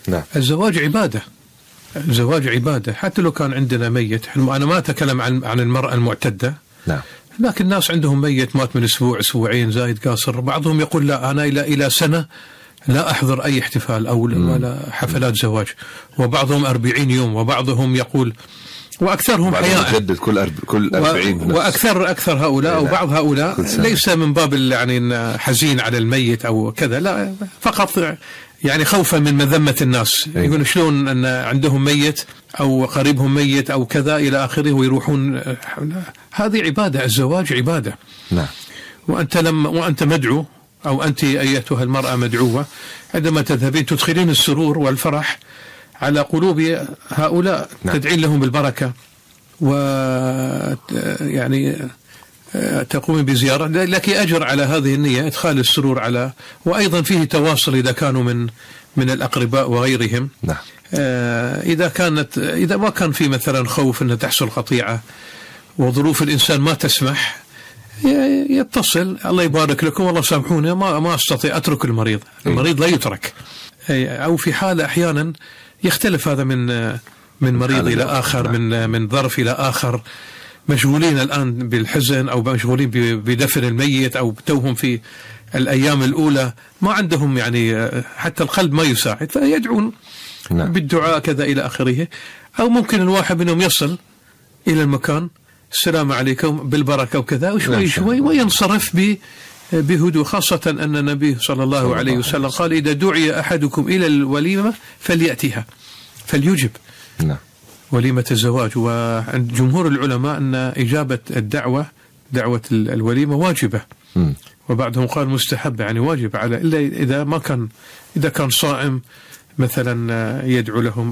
نعم. الزواج عبادة، الزواج عبادة. حتى لو كان عندنا ميت، أنا ما أتكلم عن المرأة المعتدة، نعم. لكن الناس عندهم ميت مات من أسبوع أسبوعين زايد قاصر، بعضهم يقول لا أنا إلى سنة لا أحضر أي احتفال أو ولا حفلات زواج، وبعضهم 40 يوم، وبعضهم يقول، وأكثرهم حياء يجدد كل 40 وأكثر هؤلاء، وبعض هؤلاء ليس من باب يعني حزين على الميت أو كذا، لا، فقط يعني خوفا من مذمة الناس، يقولون شلون أن عندهم ميت أو قريبهم ميت أو كذا إلى آخره ويروحون. هذه عبادة، الزواج عبادة. نعم. وأنت مدعو، أو أنت أيتها المرأة مدعوة، عندما تذهبين تدخلين السرور والفرح على قلوب هؤلاء. نعم. تدعين لهم بالبركة، ويعني تقوم بزيارة، لك أجر على هذه النية، إدخال السرور على، وأيضا فيه تواصل إذا كانوا من الأقرباء وغيرهم. نعم. إذا ما كان في مثلا خوف أن تحصل قطيعة وظروف الإنسان ما تسمح، يتصل، الله يبارك لكم والله سامحوني ما أستطيع أترك المريض لا يترك. أو في حالة أحيانا يختلف هذا من مريض إلى آخر، من ظرف إلى آخر، مشغولين الآن بالحزن أو مشغولين بدفن الميت أو توهم في الأيام الأولى، ما عندهم يعني حتى القلب ما يساعد، فيدعون بالدعاء كذا إلى آخره. أو ممكن الواحد منهم يصل إلى المكان، السلام عليكم بالبركة وكذا، وشوي شوي وينصرف بهدوء، خاصة أن النبي صلى الله عليه وسلم قال إذا دعي أحدكم إلى الوليمة فليأتيها، فليجب. نعم. وليمة الزواج. وعند جمهور العلماء أن إجابة دعوة الوليمة واجبة، وبعضهم قال مستحب، يعني واجب على، إلا إذا كان صائم مثلا يدعو لهم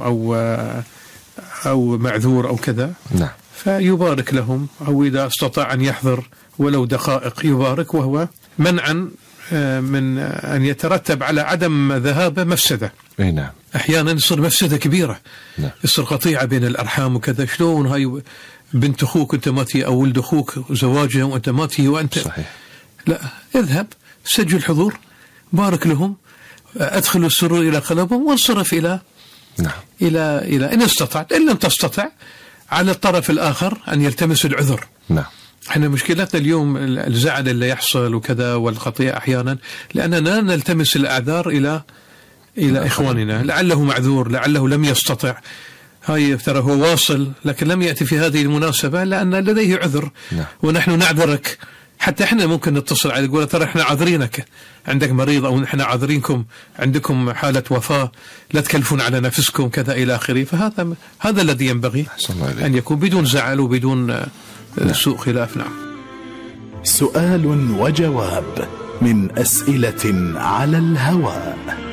أو معذور أو كذا. نعم. فيبارك لهم، أو إذا استطاع أن يحضر ولو دقائق يبارك، وهو منعا من أن يترتب على عدم ذهاب مفسدة. نعم. أحيانا يصير مفسدة كبيرة. نعم. يصير قطيعة بين الأرحام وكذا، شلون هاي بنت أخوك أنت ما تي، أو ولد أخوك زواجهم وأنت ما تي وأنت. صحيح. لا، اذهب سجل حضور، بارك لهم، أدخل السرور إلى قلبهم، وانصرف إلى نعم. إلى إن استطعت. إن لم تستطع، على الطرف الآخر أن يلتمس العذر. نعم. احنا مشكلتنا اليوم الزعل اللي يحصل وكذا والقطيعة أحيانا، لأننا نلتمس الأعذار إلى إخواننا، لعله معذور، لعله لم يستطع، هاي ترى هو واصل لكن لم يأتي في هذه المناسبة لأن لديه عذر. نعم. ونحن نعذرك. حتى احنا ممكن نتصل عليه نقول ترى احنا عاذرينك، عندك مريض، او احنا عاذرينكم، عندكم حالة وفاة، لا تكلفون على نفسكم كذا الى اخره. فهذا الذي ينبغي ان يكون بدون زعل وبدون سوء خلاف. نعم. سؤال وجواب من أسئلة على الهواء.